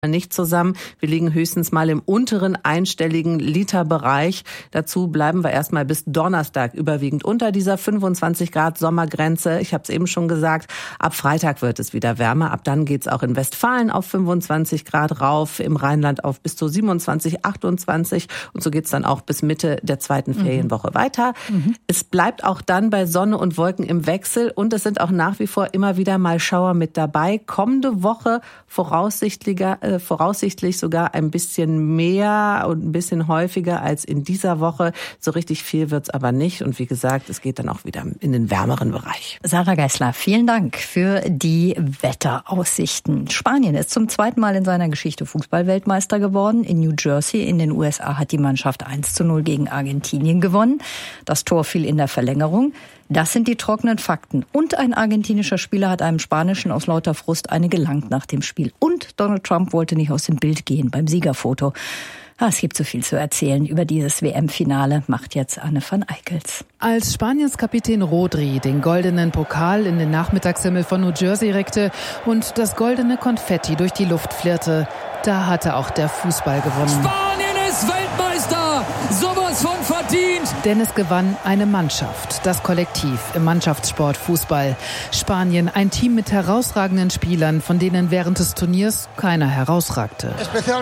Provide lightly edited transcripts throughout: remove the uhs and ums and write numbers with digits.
nicht zusammen. Wir liegen höchstens mal im unteren einstelligen Literbereich. Dazu bleiben wir erstmal bis Donnerstag überwiegend unter dieser 25 Grad Sommergrenze. Ich habe es eben schon gesagt, ab Freitag wird es wieder wärmer. Ab dann geht's auch in Westfalen auf 25 Grad rauf, im Rheinland auf bis zu 27, 28 und so geht's dann auch bis Mitte der zweiten Ferienwoche weiter. Es bleibt auch dann bei Sonne und Wolken im Wechsel und es sind auch nach wie vor immer wieder mal Schauer mit dabei. Kommende Woche voraussichtlich sogar ein bisschen mehr und ein bisschen häufiger als in dieser Woche. So richtig viel wird's aber nicht. Und wie gesagt, es geht dann auch wieder in den wärmeren Bereich. Sarah Geisler, vielen Dank für die Wetteraussichten. Spanien ist zum zweiten Mal in seiner Geschichte Fußball-Weltmeister geworden. In New Jersey in den USA hat die Mannschaft 1:0 gegen Argentinien gewonnen. Das Tor fiel in der Verlängerung. Das sind die trockenen Fakten. Und ein argentinischer Spieler hat einem Spanischen aus lauter Frust eine gelangt nach dem Spiel. Und Donald Trump wollte nicht aus dem Bild gehen beim Siegerfoto. Es gibt so viel zu erzählen über dieses WM-Finale, macht jetzt Anne van Eickels. Als Spaniens Kapitän Rodri den goldenen Pokal in den Nachmittagshimmel von New Jersey reckte und das goldene Konfetti durch die Luft flirrte, da hatte auch der Fußball gewonnen. Spanien ist Weltmeister! Sowas von verdient! Denn es gewann eine Mannschaft, das Kollektiv im Mannschaftssport Fußball. Spanien, ein Team mit herausragenden Spielern, von denen während des Turniers keiner herausragte.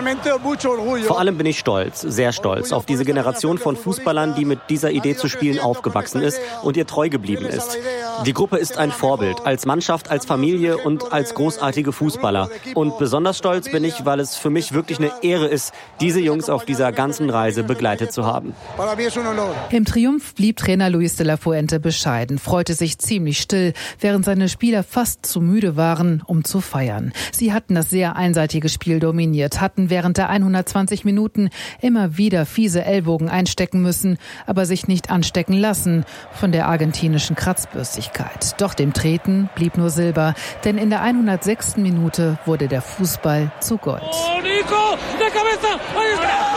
Vor allem bin ich stolz, sehr stolz, auf diese Generation von Fußballern, die mit dieser Idee zu spielen aufgewachsen ist und ihr treu geblieben ist. Die Gruppe ist ein Vorbild, als Mannschaft, als Familie und als großartige Fußballer. Und besonders stolz bin ich, weil es für mich wirklich eine Ehre ist, diese Jungs auf dieser ganzen Reise begleitet zu haben. Im Triumph blieb Trainer Luis de la Fuente bescheiden, freute sich ziemlich still, während seine Spieler fast zu müde waren, um zu feiern. Sie hatten das sehr einseitige Spiel dominiert, hatten während der 120 Minuten immer wieder fiese Ellbogen einstecken müssen, aber sich nicht anstecken lassen von der argentinischen Kratzbürstigkeit. Doch dem Treten blieb nur Silber, denn in der 106. Minute wurde der Fußball zu Gold. Oh, Nico, de cabeza, ahí está!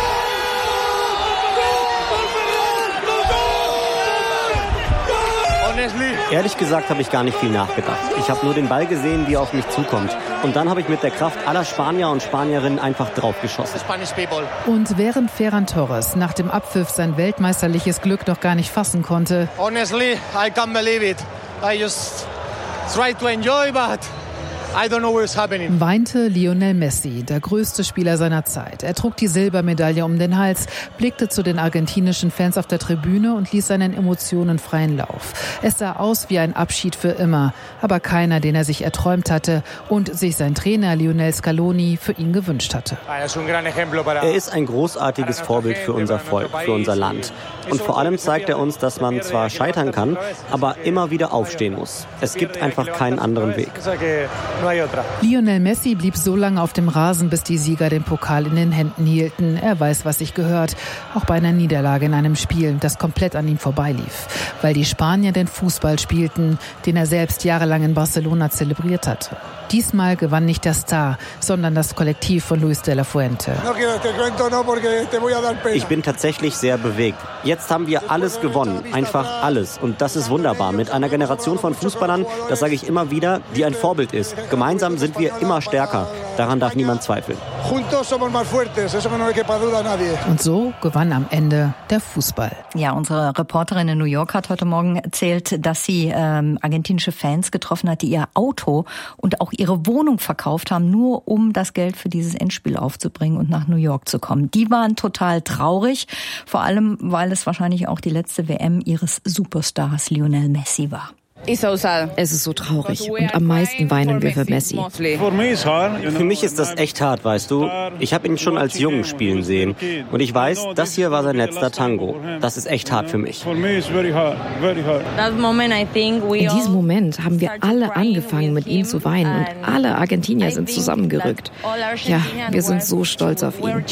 Ehrlich gesagt habe ich gar nicht viel nachgedacht. Ich habe nur den Ball gesehen, wie er auf mich zukommt. Und dann habe ich mit der Kraft aller Spanier und Spanierinnen einfach draufgeschossen. Und während Ferran Torres nach dem Abpfiff sein weltmeisterliches Glück noch gar nicht fassen konnte, honestly, I can't believe it. I just try to enjoy, but I don't know what's happening. Weinte Lionel Messi, der größte Spieler seiner Zeit. Er trug die Silbermedaille um den Hals, blickte zu den argentinischen Fans auf der Tribüne und ließ seinen Emotionen freien Lauf. Es sah aus wie ein Abschied für immer, aber keiner, den er sich erträumt hatte und sich sein Trainer Lionel Scaloni für ihn gewünscht hatte. Er ist ein großartiges Vorbild für unser Volk, für unser Land. Und vor allem zeigt er uns, dass man zwar scheitern kann, aber immer wieder aufstehen muss. Es gibt einfach keinen anderen Weg. Lionel Messi blieb so lange auf dem Rasen, bis die Sieger den Pokal in den Händen hielten. Er weiß, was sich gehört, auch bei einer Niederlage in einem Spiel, das komplett an ihm vorbeilief. Weil die Spanier den Fußball spielten, den er selbst jahrelang in Barcelona zelebriert hatte. Diesmal gewann nicht der Star, sondern das Kollektiv von Luis de la Fuente. Ich bin tatsächlich sehr bewegt. Jetzt haben wir alles gewonnen, einfach alles. Und das ist wunderbar. Mit einer Generation von Fußballern, das sage ich immer wieder, die ein Vorbild ist. Gemeinsam sind wir immer stärker. Daran darf niemand zweifeln. Und so gewann am Ende der Fußball. Ja, unsere Reporterin in New York hat heute Morgen erzählt, dass sie argentinische Fans getroffen hat, die ihr Auto und auch ihre Wohnung verkauft haben, nur um das Geld für dieses Endspiel aufzubringen und nach New York zu kommen. Die waren total traurig, vor allem, weil es wahrscheinlich auch die letzte WM ihres Superstars Lionel Messi war. Es ist so traurig und am meisten weinen wir für Messi. Für mich ist das echt hart, weißt du. Ich habe ihn schon als Jungen spielen sehen und ich weiß, das hier war sein letzter Tango. Das ist echt hart für mich. In diesem Moment haben wir alle angefangen, mit ihm zu weinen und alle Argentinier sind zusammengerückt. Ja, wir sind so stolz auf ihn.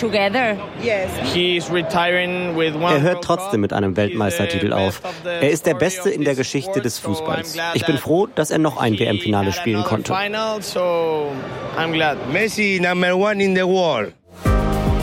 Er hört trotzdem mit einem Weltmeistertitel auf. Er ist der Beste in der Geschichte des Fußballs. Ich bin froh, dass er noch ein WM-Finale spielen konnte. Messi, number one in the world.